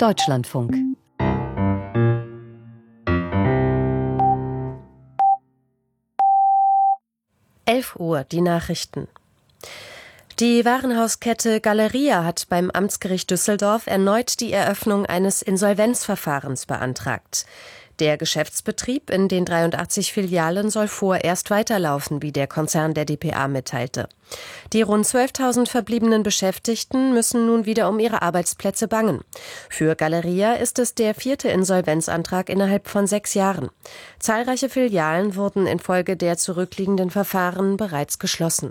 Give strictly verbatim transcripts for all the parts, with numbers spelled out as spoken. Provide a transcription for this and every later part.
Deutschlandfunk. elf Uhr, die Nachrichten. Die Warenhauskette Galeria hat beim Amtsgericht Düsseldorf erneut die Eröffnung eines Insolvenzverfahrens beantragt. Der Geschäftsbetrieb in den dreiundachtzig Filialen soll vorerst weiterlaufen, wie der Konzern der D P A mitteilte. Die rund zwölftausend verbliebenen Beschäftigten müssen nun wieder um ihre Arbeitsplätze bangen. Für Galeria ist es der vierte Insolvenzantrag innerhalb von sechs Jahren. Zahlreiche Filialen wurden infolge der zurückliegenden Verfahren bereits geschlossen.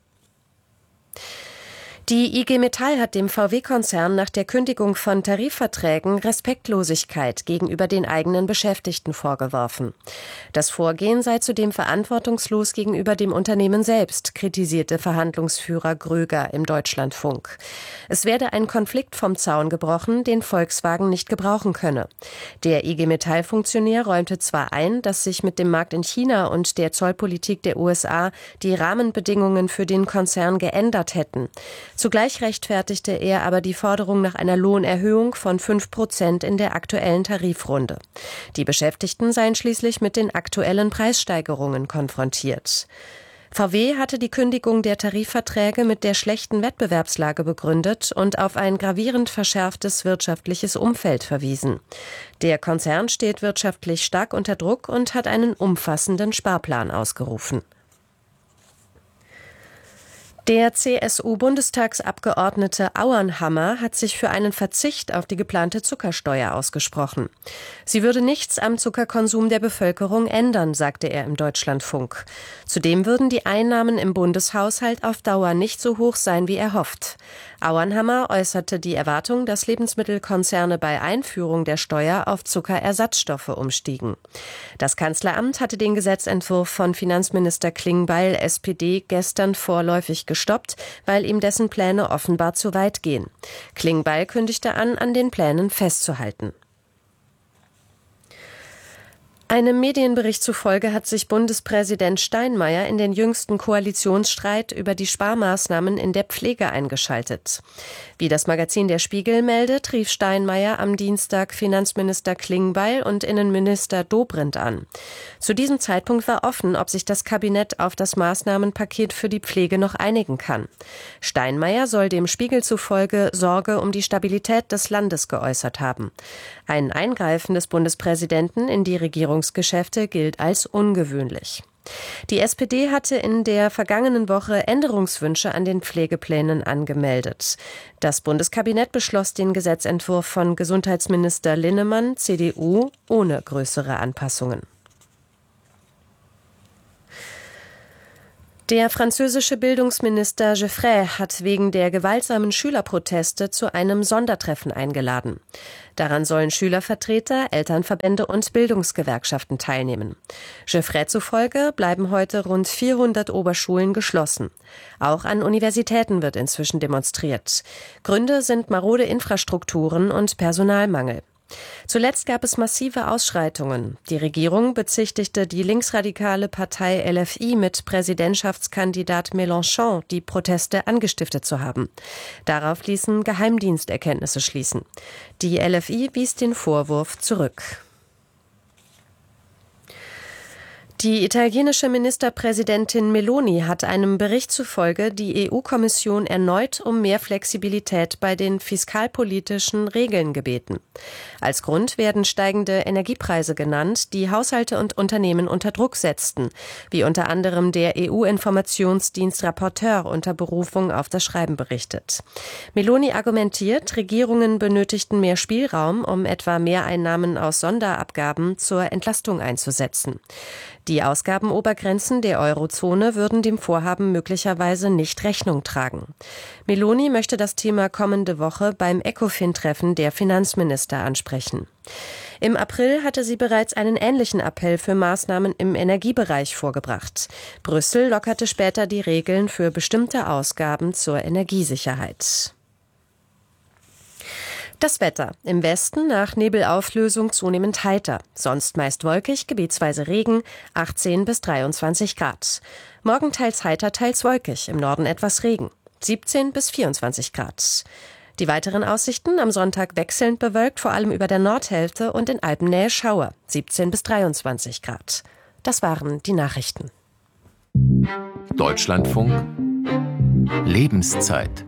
Die I G Metall hat dem V W-Konzern nach der Kündigung von Tarifverträgen Respektlosigkeit gegenüber den eigenen Beschäftigten vorgeworfen. Das Vorgehen sei zudem verantwortungslos gegenüber dem Unternehmen selbst, kritisierte Verhandlungsführer Gröger im Deutschlandfunk. Es werde ein Konflikt vom Zaun gebrochen, den Volkswagen nicht gebrauchen könne. Der I G Metall-Funktionär räumte zwar ein, dass sich mit dem Markt in China und der Zollpolitik der U S A die Rahmenbedingungen für den Konzern geändert hätten. Zugleich rechtfertigte er aber die Forderung nach einer Lohnerhöhung von fünf Prozent in der aktuellen Tarifrunde. Die Beschäftigten seien schließlich mit den aktuellen Preissteigerungen konfrontiert. V W hatte die Kündigung der Tarifverträge mit der schlechten Wettbewerbslage begründet und auf ein gravierend verschärftes wirtschaftliches Umfeld verwiesen. Der Konzern steht wirtschaftlich stark unter Druck und hat einen umfassenden Sparplan ausgerufen. Der C S U-Bundestagsabgeordnete Auernhammer hat sich für einen Verzicht auf die geplante Zuckersteuer ausgesprochen. Sie würde nichts am Zuckerkonsum der Bevölkerung ändern, sagte er im Deutschlandfunk. Zudem würden die Einnahmen im Bundeshaushalt auf Dauer nicht so hoch sein, wie er hofft. Auernhammer äußerte die Erwartung, dass Lebensmittelkonzerne bei Einführung der Steuer auf Zuckerersatzstoffe umstiegen. Das Kanzleramt hatte den Gesetzentwurf von Finanzminister Klingbeil, S P D, gestern vorläufig gestoppt, weil ihm dessen Pläne offenbar zu weit gehen. Klingbeil kündigte an, an den Plänen festzuhalten. Einem Medienbericht zufolge hat sich Bundespräsident Steinmeier in den jüngsten Koalitionsstreit über die Sparmaßnahmen in der Pflege eingeschaltet. Wie das Magazin Der Spiegel meldet, rief Steinmeier am Dienstag Finanzminister Klingbeil und Innenminister Dobrindt an. Zu diesem Zeitpunkt war offen, ob sich das Kabinett auf das Maßnahmenpaket für die Pflege noch einigen kann. Steinmeier soll dem Spiegel zufolge Sorge um die Stabilität des Landes geäußert haben. Ein Eingreifen des Bundespräsidenten in die Regierungsgeschäfte gilt als ungewöhnlich. Die S P D hatte in der vergangenen Woche Änderungswünsche an den Pflegeplänen angemeldet. Das Bundeskabinett beschloss den Gesetzentwurf von Gesundheitsminister Linnemann, C D U, ohne größere Anpassungen. Der französische Bildungsminister Geoffrey hat wegen der gewaltsamen Schülerproteste zu einem Sondertreffen eingeladen. Daran sollen Schülervertreter, Elternverbände und Bildungsgewerkschaften teilnehmen. Geoffrey zufolge bleiben heute rund vierhundert Oberschulen geschlossen. Auch an Universitäten wird inzwischen demonstriert. Gründe sind marode Infrastrukturen und Personalmangel. Zuletzt gab es massive Ausschreitungen. Die Regierung bezichtigte die linksradikale Partei L F I mit Präsidentschaftskandidat Mélenchon, die Proteste angestiftet zu haben. Darauf ließen Geheimdiensterkenntnisse schließen. Die L F I wies den Vorwurf zurück. Die italienische Ministerpräsidentin Meloni hat einem Bericht zufolge die E U-Kommission erneut um mehr Flexibilität bei den fiskalpolitischen Regeln gebeten. Als Grund werden steigende Energiepreise genannt, die Haushalte und Unternehmen unter Druck setzten, wie unter anderem der E U-Informationsdienst Rapporteur unter Berufung auf das Schreiben berichtet. Meloni argumentiert, Regierungen benötigten mehr Spielraum, um etwa Mehreinnahmen aus Sonderabgaben zur Entlastung einzusetzen. Die Ausgabenobergrenzen der Eurozone würden dem Vorhaben möglicherweise nicht Rechnung tragen. Meloni möchte das Thema kommende Woche beim ECOFIN-Treffen der Finanzminister ansprechen. Im April hatte sie bereits einen ähnlichen Appell für Maßnahmen im Energiebereich vorgebracht. Brüssel lockerte später die Regeln für bestimmte Ausgaben zur Energiesicherheit. Das Wetter. Im Westen nach Nebelauflösung zunehmend heiter. Sonst meist wolkig, gebietsweise Regen, achtzehn bis dreiundzwanzig Grad. Morgen teils heiter, teils wolkig, im Norden etwas Regen, siebzehn bis vierundzwanzig Grad. Die weiteren Aussichten: am Sonntag wechselnd bewölkt, vor allem über der Nordhälfte und in Alpennähe Schauer, siebzehn bis dreiundzwanzig Grad. Das waren die Nachrichten. Deutschlandfunk Lebenszeit.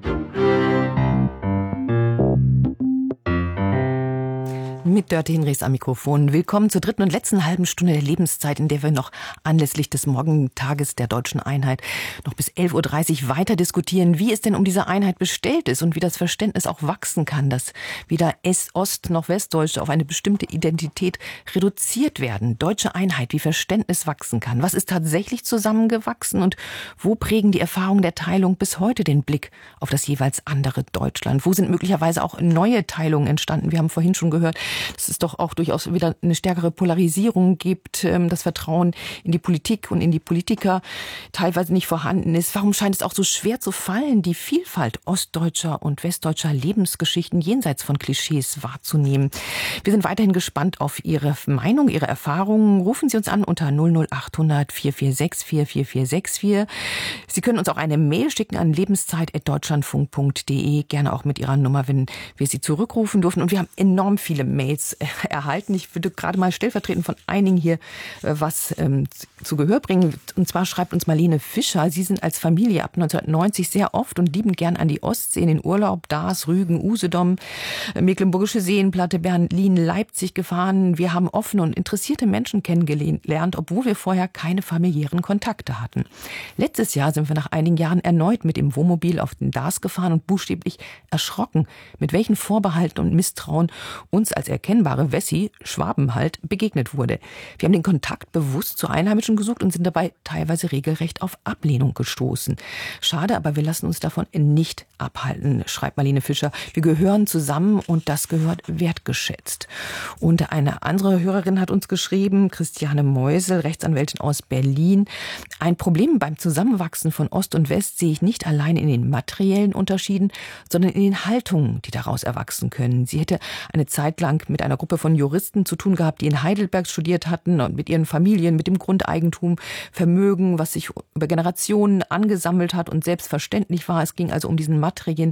Mit Dörte Hinrichs am Mikrofon. Willkommen zur dritten und letzten halben Stunde der Lebenszeit, in der wir noch anlässlich des Morgentages der Deutschen Einheit noch bis elf Uhr dreißig weiter diskutieren, wie es denn um diese Einheit bestellt ist und wie das Verständnis auch wachsen kann, dass weder Ost- noch Westdeutsche auf eine bestimmte Identität reduziert werden. Deutsche Einheit, wie Verständnis wachsen kann. Was ist tatsächlich zusammengewachsen und wo prägen die Erfahrungen der Teilung bis heute den Blick auf das jeweils andere Deutschland? Wo sind möglicherweise auch neue Teilungen entstanden? Wir haben vorhin schon gehört, dass es doch auch durchaus wieder eine stärkere Polarisierung gibt, das Vertrauen in die Politik und in die Politiker teilweise nicht vorhanden ist. Warum scheint es auch so schwer zu fallen, die Vielfalt ostdeutscher und westdeutscher Lebensgeschichten jenseits von Klischees wahrzunehmen? Wir sind weiterhin gespannt auf Ihre Meinung, Ihre Erfahrungen. Rufen Sie uns an unter null null acht hundert vier vier sechs vier vier vier sechs vier. Sie können uns auch eine Mail schicken an lebenszeit at deutschlandfunk punkt de, gerne auch mit Ihrer Nummer, wenn wir Sie zurückrufen dürfen. Und wir haben enorm viele Mails erhalten. Ich würde gerade mal stellvertretend von einigen hier was ähm, zu Gehör bringen. Und zwar schreibt uns Marlene Fischer, Sie sind als Familie ab neunzehnhundertneunzig sehr oft und liebend gern an die Ostsee in den Urlaub, Daas, Rügen, Usedom, Mecklenburgische Seenplatte, Berlin, Leipzig gefahren. Wir haben offene und interessierte Menschen kennengelernt, obwohl wir vorher keine familiären Kontakte hatten. Letztes Jahr sind wir nach einigen Jahren erneut mit dem Wohnmobil auf den Daas gefahren und buchstäblich erschrocken, mit welchen Vorbehalten und Misstrauen uns als erkennbare Wessi, Schwaben halt, begegnet wurde. Wir haben den Kontakt bewusst zu Einheimischen gesucht und sind dabei teilweise regelrecht auf Ablehnung gestoßen. Schade, aber wir lassen uns davon nicht abhalten, schreibt Marlene Fischer. Wir gehören zusammen und das gehört wertgeschätzt. Und eine andere Hörerin hat uns geschrieben, Christiane Meusel, Rechtsanwältin aus Berlin. Ein Problem beim Zusammenwachsen von Ost und West sehe ich nicht allein in den materiellen Unterschieden, sondern in den Haltungen, die daraus erwachsen können. Sie hätte eine Zeit lang mit einer Gruppe von Juristen zu tun gehabt, die in Heidelberg studiert hatten und mit ihren Familien, mit dem Grundeigentum, Vermögen, was sich über Generationen angesammelt hat und selbstverständlich war. Es ging also um diesen materiellen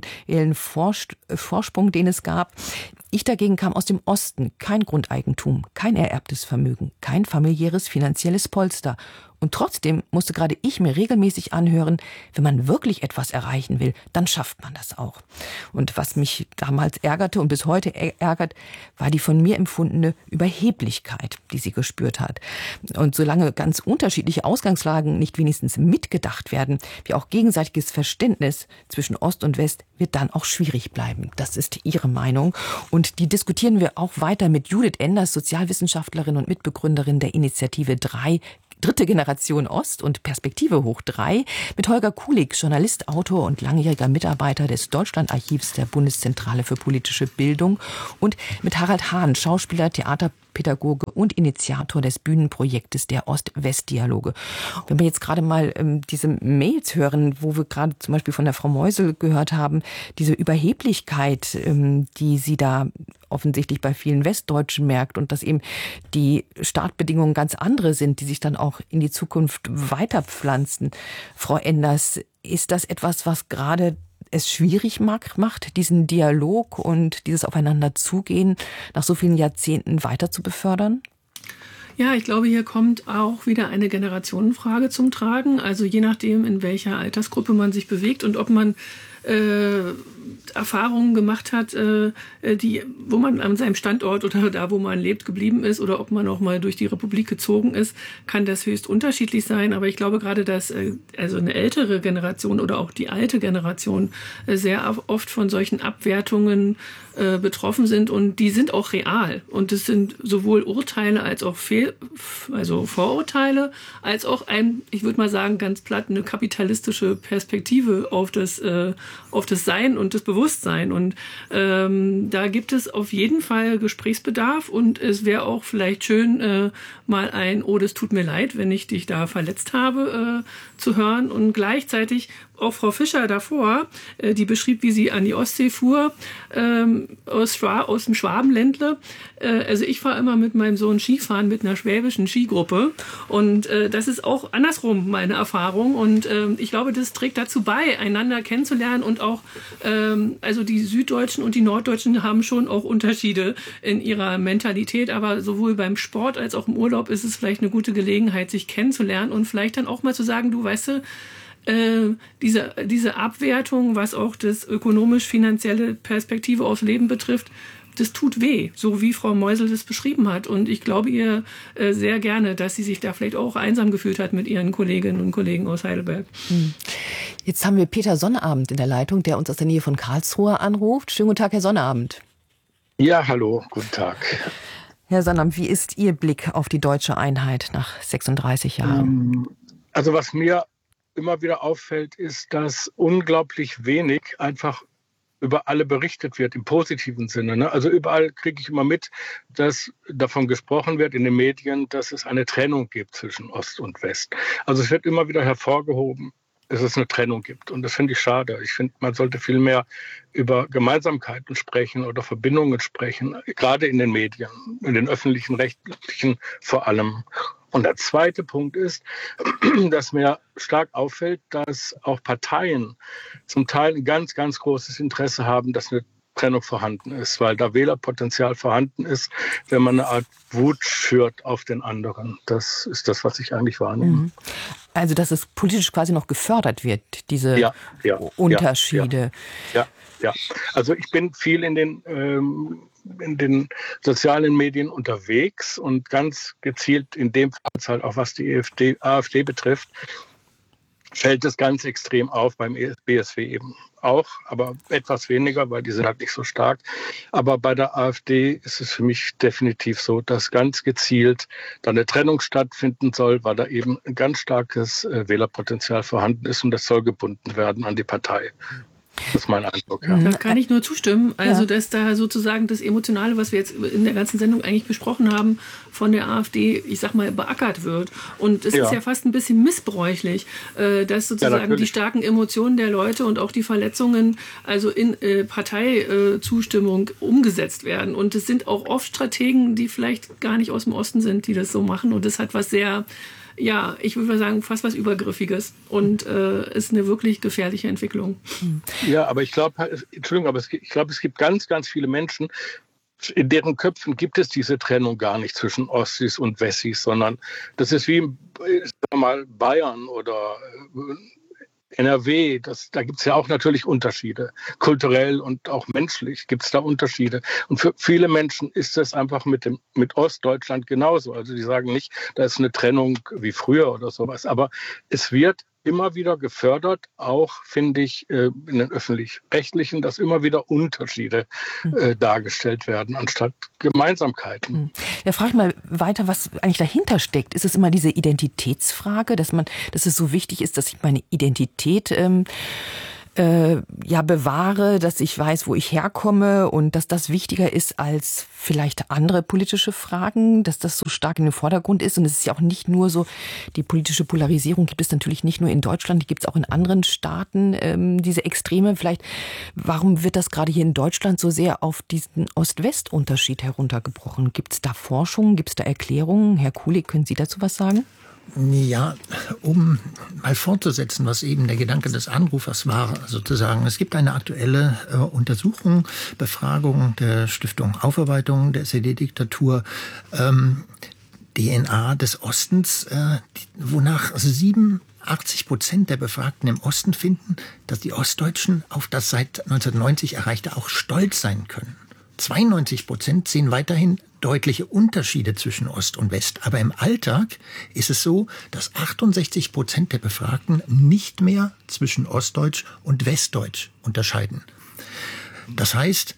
Vorsprung, den es gab. Ich dagegen kam aus dem Osten. Kein Grundeigentum, kein ererbtes Vermögen, kein familiäres finanzielles Polster. Und trotzdem musste gerade ich mir regelmäßig anhören, wenn man wirklich etwas erreichen will, dann schafft man das auch. Und was mich damals ärgerte und bis heute ärgert, war die von mir empfundene Überheblichkeit, die sie gespürt hat. Und solange ganz unterschiedliche Ausgangslagen nicht wenigstens mitgedacht werden, wie auch gegenseitiges Verständnis zwischen Ost und West, wird dann auch schwierig bleiben. Das ist ihre Meinung. Und die diskutieren wir auch weiter mit Judith Enders, Sozialwissenschaftlerin und Mitbegründerin der Initiative drei, Dritte Generation Ost und Perspektive hoch drei, mit Holger Kulig, Journalist, Autor und langjähriger Mitarbeiter des Deutschlandarchivs der Bundeszentrale für politische Bildung und mit Harald Hahn, Schauspieler, Theaterpädagoge und Initiator des Bühnenprojektes der Ost-West-Dialoge. Wenn wir jetzt gerade mal ähm, diese Mails hören, wo wir gerade zum Beispiel von der Frau Meusel gehört haben, diese Überheblichkeit, ähm, die sie da offensichtlich bei vielen Westdeutschen merkt und dass eben die Startbedingungen ganz andere sind, die sich dann auch in die Zukunft weiterpflanzen. Frau Enders, ist das etwas, was gerade es schwierig macht, diesen Dialog und dieses Aufeinanderzugehen nach so vielen Jahrzehnten weiter zu befördern? Ja, ich glaube, hier kommt auch wieder eine Generationenfrage zum Tragen. Also je nachdem, in welcher Altersgruppe man sich bewegt und ob man äh, Erfahrungen gemacht hat, äh, die, wo man an seinem Standort oder da, wo man lebt, geblieben ist oder ob man auch mal durch die Republik gezogen ist, kann das höchst unterschiedlich sein. Aber ich glaube gerade, dass äh, also eine ältere Generation oder auch die alte Generation äh, sehr oft von solchen Abwertungen äh, betroffen sind und die sind auch real. Und es sind sowohl Urteile als auch Fehl, also Vorurteile, als auch ein, ich würde mal sagen, ganz platt eine kapitalistische Perspektive auf das, äh, auf das Sein und das Bewusstsein. Und ähm, da gibt es auf jeden Fall Gesprächsbedarf und es wäre auch vielleicht schön, äh, mal ein, oh, das tut mir leid, wenn ich dich da verletzt habe, äh, zu hören. Und gleichzeitig auch Frau Fischer davor, äh, die beschrieb, wie sie an die Ostsee fuhr, ähm, aus, Schwa- aus dem Schwabenländle. Äh, also ich fahre immer mit meinem Sohn Skifahren mit einer schwäbischen Skigruppe. Und äh, das ist auch andersrum meine Erfahrung. Und äh, ich glaube, das trägt dazu bei, einander kennenzulernen und auch, ähm, also die Süddeutschen und die Norddeutschen haben schon auch Unterschiede in ihrer Mentalität, aber sowohl beim Sport als auch im Urlaub ist es vielleicht eine gute Gelegenheit, sich kennenzulernen und vielleicht dann auch mal zu sagen, du weißt du, äh, diese, diese Abwertung, was auch das ökonomisch-finanzielle Perspektive aufs Leben betrifft, das tut weh, so wie Frau Meusel das beschrieben hat. Und ich glaube ihr äh, sehr gerne, dass sie sich da vielleicht auch einsam gefühlt hat mit ihren Kolleginnen und Kollegen aus Heidelberg. Jetzt haben wir Peter Sonnabend in der Leitung, der uns aus der Nähe von Karlsruhe anruft. Schönen guten Tag, Herr Sonnabend. Ja, hallo, guten Tag. Herr Sonnabend, wie ist Ihr Blick auf die deutsche Einheit nach sechsunddreißig Jahren? Also was mir immer wieder auffällt, ist, dass unglaublich wenig einfach über alle berichtet wird, im positiven Sinne. Ne? Also überall kriege ich immer mit, dass davon gesprochen wird in den Medien, dass es eine Trennung gibt zwischen Ost und West. Also es wird immer wieder hervorgehoben, dass es eine Trennung gibt. Und das finde ich schade. Ich finde, man sollte viel mehr über Gemeinsamkeiten sprechen oder Verbindungen sprechen, gerade in den Medien, in den öffentlichen, rechtlichen vor allem. Und der zweite Punkt ist, dass mir stark auffällt, dass auch Parteien zum Teil ein ganz, ganz großes Interesse haben, dass eine Trennung vorhanden ist, weil da Wählerpotenzial vorhanden ist, wenn man eine Art Wut schürt auf den anderen. Das ist das, was ich eigentlich wahrnehme. Also, dass es politisch quasi noch gefördert wird, diese ja, ja, Unterschiede. Ja, ja, ja. Also ich bin viel in den ähm, in den sozialen Medien unterwegs und ganz gezielt in dem Fall halt auch was die AfD betrifft, fällt es ganz extrem auf, beim B S W eben auch, aber etwas weniger, weil die sind halt nicht so stark. Aber bei der AfD ist es für mich definitiv so, dass ganz gezielt da eine Trennung stattfinden soll, weil da eben ein ganz starkes Wählerpotenzial vorhanden ist und das soll gebunden werden an die Partei. Das ist mein Eindruck. Ja. Da kann ich nur zustimmen. Also, ja. dass da sozusagen das Emotionale, was wir jetzt in der ganzen Sendung eigentlich besprochen haben, von der AfD, ich sag mal, beackert wird. Und es ja. ist ja fast ein bisschen missbräuchlich, dass sozusagen ja, die starken Emotionen der Leute und auch die Verletzungen also in äh, Parteizustimmung umgesetzt werden. Und es sind auch oft Strategen, die vielleicht gar nicht aus dem Osten sind, die das so machen. Und das hat was sehr... Ja, ich würde mal sagen, fast was Übergriffiges und äh, ist eine wirklich gefährliche Entwicklung. Ja, aber ich glaube, Entschuldigung, aber es, ich glaube, es gibt ganz, ganz viele Menschen, in deren Köpfen gibt es diese Trennung gar nicht zwischen Ossis und Wessis, sondern das ist wie, sagen wir mal, Bayern oder N R W, das, da gibt es ja auch natürlich Unterschiede. Kulturell und auch menschlich gibt es da Unterschiede. Und für viele Menschen ist das einfach mit, dem, mit Ostdeutschland genauso. Also die sagen nicht, da ist eine Trennung wie früher oder sowas. Aber es wird immer wieder gefördert, auch, finde ich, in den Öffentlich-Rechtlichen, dass immer wieder Unterschiede äh, dargestellt werden, anstatt Gemeinsamkeiten. Ja, frag mal weiter, was eigentlich dahinter steckt. Ist es immer diese Identitätsfrage, dass man, dass es so wichtig ist, dass ich meine Identität ähm, äh, ja bewahre, dass ich weiß, wo ich herkomme und dass das wichtiger ist als vielleicht andere politische Fragen, dass das so stark in den Vordergrund ist. Und es ist ja auch nicht nur so, die politische Polarisierung gibt es natürlich nicht nur in Deutschland, die gibt es auch in anderen Staaten, ähm, diese Extreme. Vielleicht, warum wird das gerade hier in Deutschland so sehr auf diesen Ost-West-Unterschied heruntergebrochen? Gibt es da Forschung, gibt es da Erklärungen? Herr Kulig, können Sie dazu was sagen? Ja, um mal fortzusetzen, was eben der Gedanke des Anrufers war, sozusagen. Es gibt eine aktuelle äh, Untersuchung, Befragung der Stiftung Aufarbeitung der S E D-Diktatur, ähm, D N A des Ostens, äh, wonach siebenundachtzig Prozent der Befragten im Osten finden, dass die Ostdeutschen auf das seit neunzehnhundertneunzig Erreichte auch stolz sein können. zweiundneunzig Prozent sehen weiterhin deutliche Unterschiede zwischen Ost und West. Aber im Alltag ist es so, dass achtundsechzig Prozent der Befragten nicht mehr zwischen Ostdeutsch und Westdeutsch unterscheiden. Das heißt,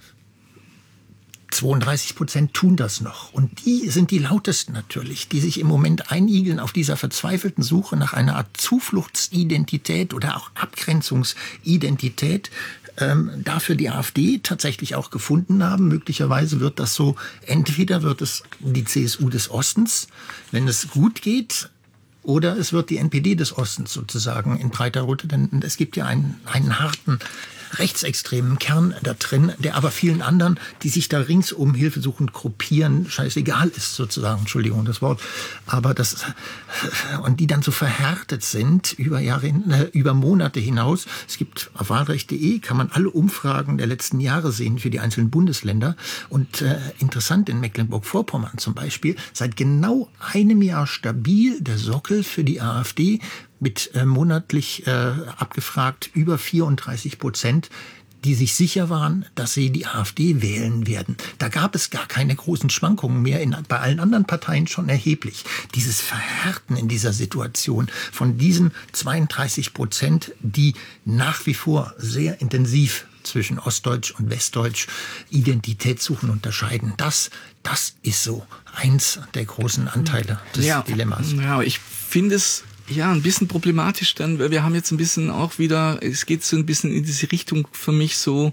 zweiunddreißig Prozent tun das noch. Und die sind die lautesten natürlich, die sich im Moment einigeln auf dieser verzweifelten Suche nach einer Art Zufluchtsidentität oder auch Abgrenzungsidentität, ähm, dafür die AfD tatsächlich auch gefunden haben. Möglicherweise wird das so, entweder wird es die C S U des Ostens, wenn es gut geht, oder es wird die N P D des Ostens sozusagen in breiter Route, denn es gibt ja einen, einen harten rechtsextremen Kern da drin, der aber vielen anderen, die sich da ringsum Hilfe suchen, gruppieren, scheißegal ist sozusagen, Entschuldigung das Wort, aber das, und die dann so verhärtet sind über Jahre, äh, über Monate hinaus. Es gibt auf wahlrecht punkt de kann man alle Umfragen der letzten Jahre sehen für die einzelnen Bundesländer und äh, interessant in Mecklenburg-Vorpommern zum Beispiel, seit genau einem Jahr stabil der Sockel für die AfD mit äh, monatlich äh, abgefragt über vierunddreißig Prozent, die sich sicher waren, dass sie die AfD wählen werden. Da gab es gar keine großen Schwankungen mehr, in, bei allen anderen Parteien schon erheblich. Dieses Verhärten in dieser Situation von diesen zweiunddreißig Prozent, die nach wie vor sehr intensiv zwischen Ostdeutsch und Westdeutsch Identität suchen, unterscheiden. Das, das ist so eins der großen Anteile des ja, Dilemmas. Ja, ich finde es ja ein bisschen problematisch dann, weil wir haben jetzt ein bisschen auch wieder, es geht so ein bisschen in diese Richtung für mich so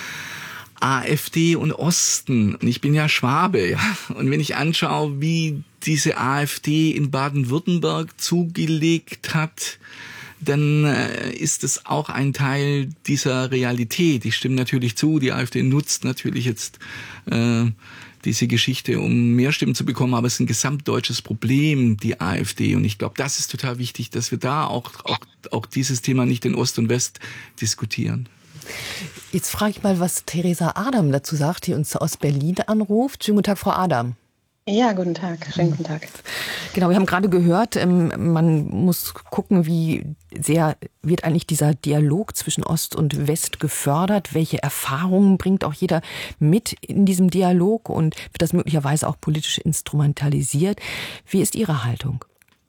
AfD und Osten. Und ich bin ja Schwabe, ja. Und wenn ich anschaue, wie diese AfD in Baden-Württemberg zugelegt hat, dann äh, ist es auch ein Teil dieser Realität. Ich stimme natürlich zu, die AfD nutzt natürlich jetzt äh, diese Geschichte, um mehr Stimmen zu bekommen, aber es ist ein gesamtdeutsches Problem, die AfD. Und ich glaube, das ist total wichtig, dass wir da auch, auch, auch dieses Thema nicht in Ost und West diskutieren. Jetzt frage ich mal, was Theresa Adam dazu sagt, die uns aus Berlin anruft. Schönen guten Tag, Frau Adam. Ja, guten Tag. Schönen guten Tag. Genau, wir haben gerade gehört, man muss gucken, wie sehr wird eigentlich dieser Dialog zwischen Ost und West gefördert. Welche Erfahrungen bringt auch jeder mit in diesem Dialog und wird das möglicherweise auch politisch instrumentalisiert? Wie ist Ihre Haltung?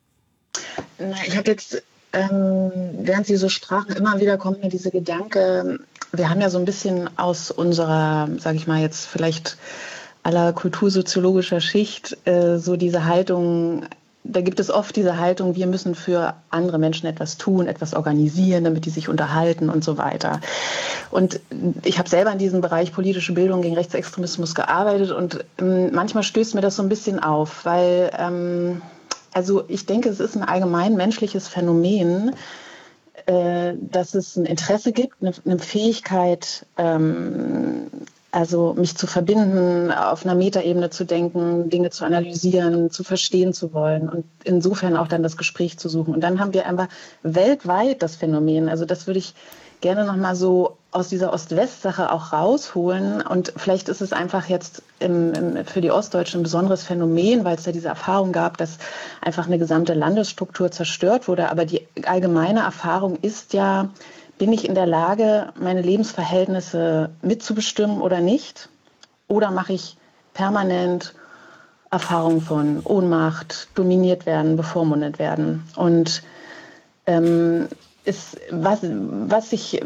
Na, ich habe jetzt, ähm, während Sie so sprachen, immer wieder kommt mir diese Gedanke, wir haben ja so ein bisschen aus unserer, sage ich mal jetzt vielleicht aller kultursoziologischer Schicht äh, so diese Haltung, da gibt es oft diese Haltung, wir müssen für andere Menschen etwas tun, etwas organisieren, damit die sich unterhalten und so weiter. Und ich habe selber in diesem Bereich politische Bildung gegen Rechtsextremismus gearbeitet und ähm, manchmal stößt mir das so ein bisschen auf, weil ähm, also ich denke, es ist ein allgemein menschliches Phänomen, äh, dass es ein Interesse gibt, eine, eine Fähigkeit, ähm, also mich zu verbinden, auf einer Metaebene zu denken, Dinge zu analysieren, zu verstehen zu wollen und insofern auch dann das Gespräch zu suchen. Und dann haben wir einfach weltweit das Phänomen, also das würde ich gerne nochmal so aus dieser Ost-West-Sache auch rausholen. Und vielleicht ist es einfach jetzt im, im, für die Ostdeutschen ein besonderes Phänomen, weil es ja diese Erfahrung gab, dass einfach eine gesamte Landesstruktur zerstört wurde. Aber die allgemeine Erfahrung ist ja, bin ich in der Lage, meine Lebensverhältnisse mitzubestimmen oder nicht? Oder mache ich permanent Erfahrungen von Ohnmacht, dominiert werden, bevormundet werden? Und ähm, ist, was, was ich,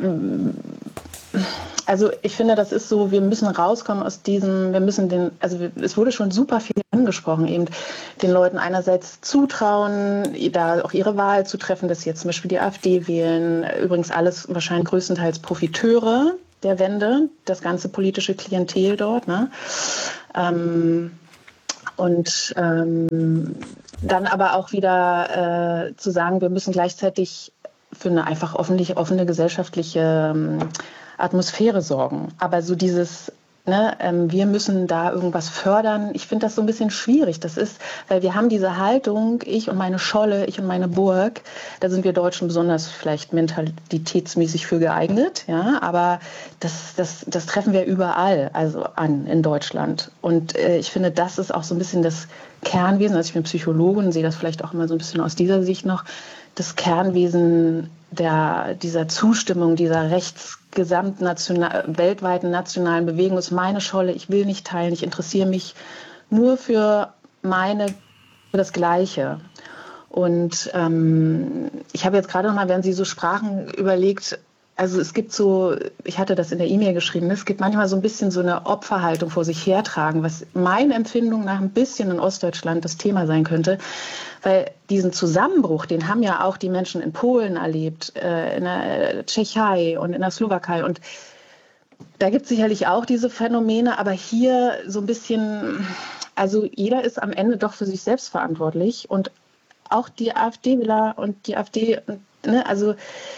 also ich finde, das ist so, wir müssen rauskommen aus diesem, wir müssen den, also es wurde schon super viel angesprochen, eben den Leuten einerseits zutrauen, da auch ihre Wahl zu treffen, dass sie jetzt zum Beispiel die AfD wählen, übrigens alles wahrscheinlich größtenteils Profiteure der Wende, das ganze politische Klientel dort, ne? Ähm, und ähm, dann aber auch wieder äh, zu sagen, wir müssen gleichzeitig für eine einfach offene, offene gesellschaftliche ähm, Atmosphäre sorgen. Aber so dieses, ne, ähm, wir müssen da irgendwas fördern, ich finde das so ein bisschen schwierig. Das ist, weil wir haben diese Haltung, ich und meine Scholle, ich und meine Burg, da sind wir Deutschen besonders vielleicht mentalitätsmäßig für geeignet, ja, aber das, das, das treffen wir überall, also an in Deutschland. Und äh, ich finde, das ist auch so ein bisschen das Kernwesen, also ich bin Psychologin und sehe das vielleicht auch immer so ein bisschen aus dieser Sicht noch, das Kernwesen der, dieser Zustimmung, dieser rechtsgesamtnational, weltweiten nationalen Bewegung ist meine Scholle. Ich will nicht teilen, ich interessiere mich nur für meine, für das Gleiche. Und ähm, ich habe jetzt gerade noch mal, während Sie so sprachen, überlegt, also es gibt so, ich hatte das in der E-Mail geschrieben, es gibt manchmal so ein bisschen so eine Opferhaltung vor sich hertragen, was meine Empfindung nach ein bisschen in Ostdeutschland das Thema sein könnte. Weil diesen Zusammenbruch, den haben ja auch die Menschen in Polen erlebt, äh, in der Tschechei und in der Slowakei. Und da gibt es sicherlich auch diese Phänomene, aber hier so ein bisschen, also jeder ist am Ende doch für sich selbst verantwortlich. Und auch die AfD-Wähler und die AfD, ne, also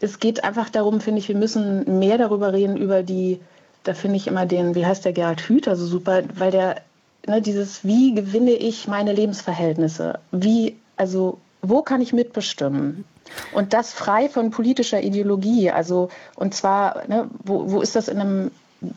es geht einfach darum, finde ich, wir müssen mehr darüber reden, über die, da finde ich immer den, wie heißt der, Gerhard Hüther so super, weil der, ne, dieses, wie gewinne ich meine Lebensverhältnisse? Wie, also, wo kann ich mitbestimmen? Und das frei von politischer Ideologie, also, und zwar, ne, wo, wo ist das in einem,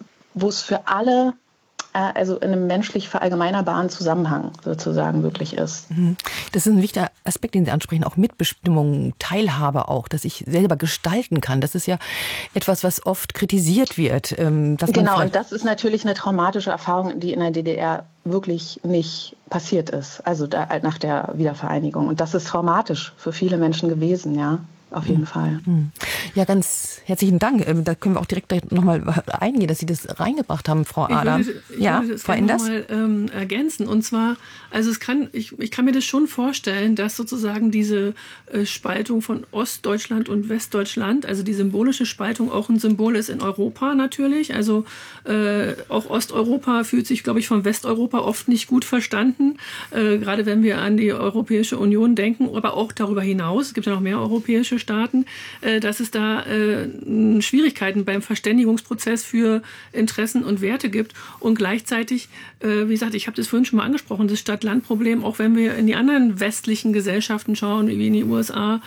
wo es für alle, also in einem menschlich verallgemeinerbaren Zusammenhang sozusagen wirklich ist. Das ist ein wichtiger Aspekt, den Sie ansprechen, auch Mitbestimmung, Teilhabe auch, dass ich selber gestalten kann. Das ist ja etwas, was oft kritisiert wird. Dass genau, und das ist natürlich eine traumatische Erfahrung, die in der D D R wirklich nicht passiert ist, also da, nach der Wiedervereinigung. Und das ist traumatisch für viele Menschen gewesen, ja. Auf jeden Fall. Ja, ganz herzlichen Dank. Da können wir auch direkt nochmal eingehen, dass Sie das reingebracht haben, Frau Adam. Ich würde, ich ja, würde das gerne nochmal ähm, ergänzen. Und zwar, also es kann, ich, ich kann mir das schon vorstellen, dass sozusagen diese äh, Spaltung von Ostdeutschland und Westdeutschland, also die symbolische Spaltung auch ein Symbol ist in Europa natürlich. Also äh, auch Osteuropa fühlt sich, glaube ich, von Westeuropa oft nicht gut verstanden. Äh, gerade wenn wir an die Europäische Union denken, aber auch darüber hinaus. Es gibt ja noch mehr europäische Staaten, dass es da Schwierigkeiten beim Verständigungsprozess für Interessen und Werte gibt. Und gleichzeitig, wie gesagt, ich habe das vorhin schon mal angesprochen, das Stadt-Land-Problem, auch wenn wir in die anderen westlichen Gesellschaften schauen, wie in die U S A,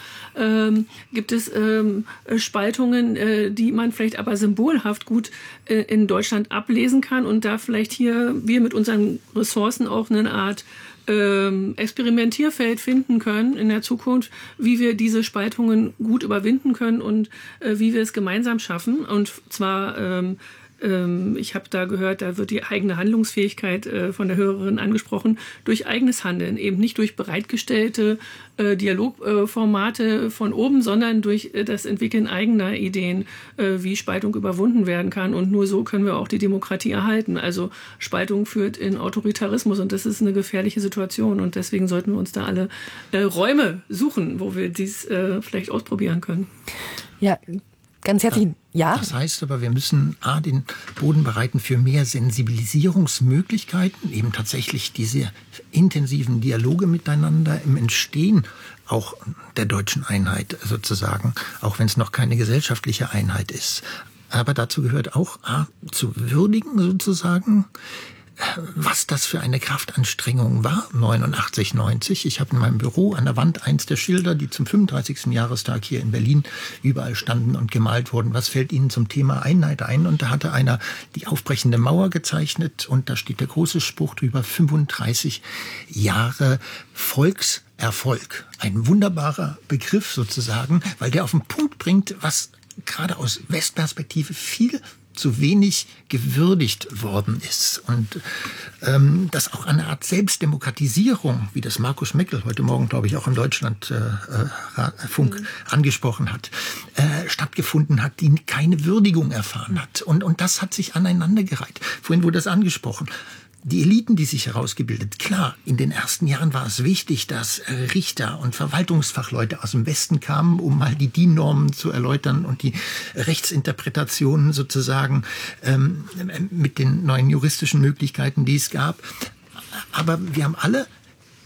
gibt es Spaltungen, die man vielleicht aber symbolhaft gut in Deutschland ablesen kann und da vielleicht hier wir mit unseren Ressourcen auch eine Art Ähm, Experimentierfeld finden können in der Zukunft, wie wir diese Spaltungen gut überwinden können und äh, wie wir es gemeinsam schaffen. Und zwar, ähm, ähm, ich habe da gehört, da wird die eigene Handlungsfähigkeit äh, von der Hörerin angesprochen, durch eigenes Handeln, eben nicht durch bereitgestellte äh, Dialogformate äh, von oben, sondern durch äh, das Entwickeln eigener Ideen, äh, wie Spaltung überwunden werden kann. Und nur so können wir auch die Demokratie erhalten. Also Spaltung führt in Autoritarismus und das ist eine gefährliche Situation. Und deswegen sollten wir uns da alle äh, Räume suchen, wo wir dies äh, vielleicht ausprobieren können. Ja, ganz herzlich. Ja. Das heißt aber, wir müssen A, den Boden bereiten für mehr Sensibilisierungsmöglichkeiten, eben tatsächlich diese intensiven Dialoge miteinander im Entstehen auch der deutschen Einheit sozusagen, auch wenn es noch keine gesellschaftliche Einheit ist. Aber dazu gehört auch A, zu würdigen sozusagen, was das für eine Kraftanstrengung war, neunundachtzig, neunzig. Ich habe in meinem Büro an der Wand eins der Schilder, die zum fünfunddreißigsten Jahrestag hier in Berlin überall standen und gemalt wurden. Was fällt Ihnen zum Thema Einheit ein? Und da hatte einer die aufbrechende Mauer gezeichnet und da steht der große Spruch drüber, fünfunddreißig Jahre Volkserfolg. Ein wunderbarer Begriff sozusagen, weil der auf den Punkt bringt, was gerade aus Westperspektive viel zu wenig gewürdigt worden ist. Und ähm, das auch eine Art Selbstdemokratisierung, wie das Markus Meckel heute Morgen, glaube ich, auch im Deutschlandfunk äh, mhm. angesprochen hat, äh, stattgefunden hat, die keine Würdigung erfahren hat. Und, und das hat sich aneinandergereiht. Vorhin wurde das angesprochen. Die Eliten, die sich herausgebildet, klar, in den ersten Jahren war es wichtig, dass Richter und Verwaltungsfachleute aus dem Westen kamen, um mal die D I N-Normen zu erläutern und die Rechtsinterpretationen sozusagen ähm, mit den neuen juristischen Möglichkeiten, die es gab. Aber wir haben alle